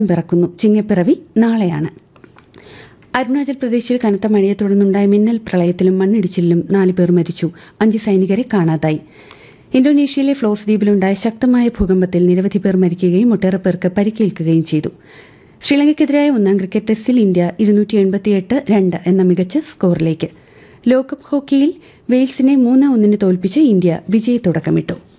പിറക്കുന്നു. ചിങ്ങപ്പിറവി നാളെയാണ്. അരുണാചൽ പ്രദേശിൽ കനത്ത മഴയെ തുടർന്നുണ്ടായ മിന്നൽ പ്രളയത്തിലും മണ്ണിടിച്ചിലിലും 4 പേർ മരിച്ചു. 5 സൈനികരെ കാണാതായി. ഇന്തോനേഷ്യയിലെ ഫ്ലോർസ് ദ്വീപിലുണ്ടായ ശക്തമായ ഭൂകമ്പത്തിൽ നിരവധി പേർ മരിക്കുകയും ഒട്ടേറെ പേർക്ക് പരിക്കേൽക്കുകയും ചെയ്തു. ശ്രീലങ്കയ്ക്കെതിരായ 1-ാം ക്രിക്കറ്റ് ടെസ്റ്റിൽ ഇന്ത്യ 288-2 എന്ന മികച്ച സ്കോറിലേക്ക്. ലോകകപ്പ് ഹോക്കിയിൽ വെയിൽസിനെ 3-1 തോൽപ്പിച്ച് ഇന്ത്യ വിജയത്തുടക്കമിട്ടു.